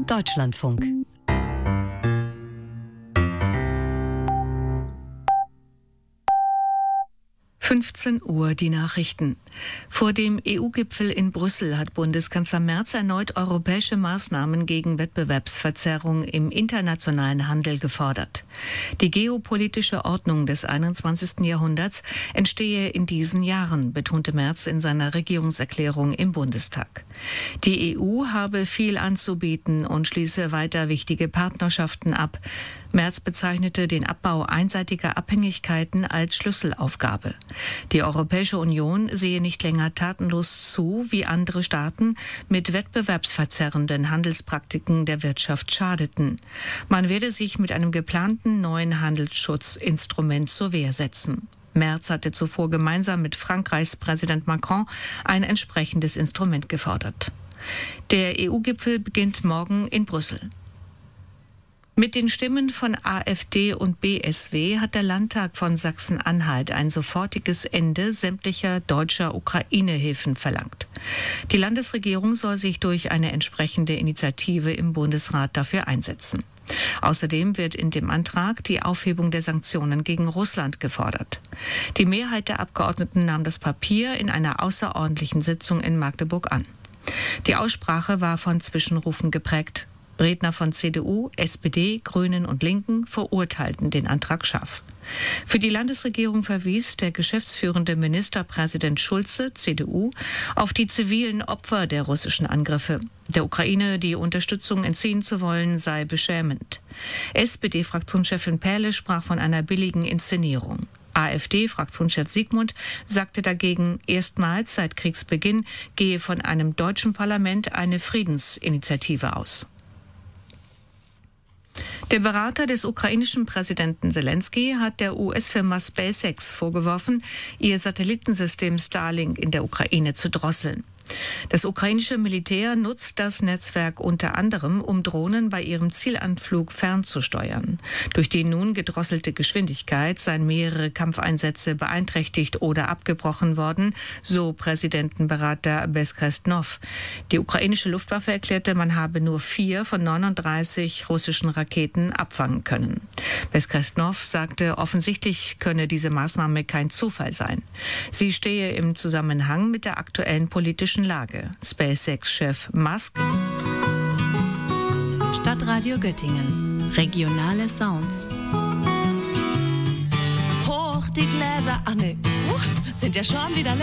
Deutschlandfunk. Uhr die Nachrichten. Vor dem EU-Gipfel in Brüssel hat Bundeskanzler Merz erneut europäische Maßnahmen gegen Wettbewerbsverzerrung im internationalen Handel gefordert. Die geopolitische Ordnung des 21. Jahrhunderts entstehe in diesen Jahren, betonte Merz in seiner Regierungserklärung im Bundestag. Die EU habe viel anzubieten und schließe weiter wichtige Partnerschaften ab. Merz bezeichnete den Abbau einseitiger Abhängigkeiten als Schlüsselaufgabe. Die Europäische Union sehe nicht länger tatenlos zu, wie andere Staaten mit wettbewerbsverzerrenden Handelspraktiken der Wirtschaft schadeten. Man werde sich mit einem geplanten neuen Handelsschutzinstrument zur Wehr setzen. Merz hatte zuvor gemeinsam mit Frankreichs Präsident Macron ein entsprechendes Instrument gefordert. Der EU-Gipfel beginnt morgen in Brüssel. Mit den Stimmen von AfD und BSW hat der Landtag von Sachsen-Anhalt ein sofortiges Ende sämtlicher deutscher Ukraine-Hilfen verlangt. Die Landesregierung soll sich durch eine entsprechende Initiative im Bundesrat dafür einsetzen. Außerdem wird in dem Antrag die Aufhebung der Sanktionen gegen Russland gefordert. Die Mehrheit der Abgeordneten nahm das Papier in einer außerordentlichen Sitzung in Magdeburg an. Die Aussprache war von Zwischenrufen geprägt. Redner von CDU, SPD, Grünen und Linken verurteilten den Antrag scharf. Für die Landesregierung verwies der geschäftsführende Ministerpräsident Schulze, CDU, auf die zivilen Opfer der russischen Angriffe. Der Ukraine die Unterstützung entziehen zu wollen, sei beschämend. SPD-Fraktionschefin Pähle sprach von einer billigen Inszenierung. AfD-Fraktionschef Siegmund sagte dagegen, erstmals seit Kriegsbeginn gehe von einem deutschen Parlament eine Friedensinitiative aus. Der Berater des ukrainischen Präsidenten Selenskyj hat der US-Firma SpaceX vorgeworfen, ihr Satellitensystem Starlink in der Ukraine zu drosseln. Das ukrainische Militär nutzt das Netzwerk unter anderem, um Drohnen bei ihrem Zielanflug fernzusteuern. Durch die nun gedrosselte Geschwindigkeit seien mehrere Kampfeinsätze beeinträchtigt oder abgebrochen worden, so Präsidentenberater Beskresnov. Die ukrainische Luftwaffe erklärte, man habe nur 4 von 39 russischen Raketen abfangen können. Beskresnov sagte, offensichtlich könne diese Maßnahme kein Zufall sein. Sie stehe im Zusammenhang mit der aktuellen politischen Lage. SpaceX-Chef Musk. Stadtradio Göttingen. Regionale Sounds. Hoch die Gläser, Anne. Sind ja schon wieder